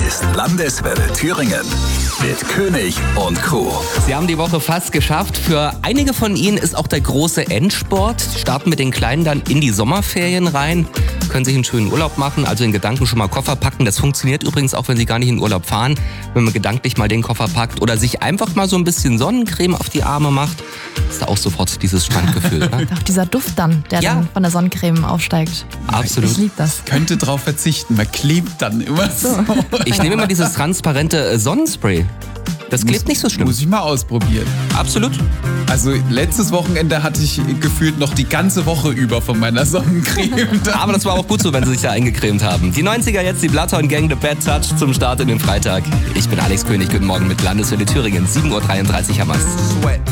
ist Landeswelle Thüringen mit König und Co. Sie haben die Woche fast geschafft. Für einige von Ihnen ist auch der große Endsport. Sie starten mit den Kleinen dann in die Sommerferien rein, können sich einen schönen Urlaub machen, also in Gedanken schon mal Koffer packen. Das funktioniert übrigens auch, wenn Sie gar nicht in Urlaub fahren, wenn man gedanklich mal den Koffer packt oder sich einfach mal so ein bisschen Sonnencreme auf die Arme macht. Ist da auch sofort dieses Strandgefühl, oder? Auch dieser Duft dann, der dann von der Sonnencreme aufsteigt. Absolut. Ich liebe das. Könnte drauf verzichten, man klebt dann immer so. Ich nehme immer dieses transparente Sonnenspray. Das klebt nicht so schlimm. Muss ich mal ausprobieren. Absolut. Also letztes Wochenende hatte ich gefühlt noch die ganze Woche über von meiner Sonnencreme. Aber das war auch gut so, wenn Sie sich da eingecremt haben. Die 90er jetzt, die Bloodhound Gang, The Bad Touch zum Start in den Freitag. Ich bin Alex König, guten Morgen mit Landeswelle Thüringen, 7.33 Uhr haben wir's.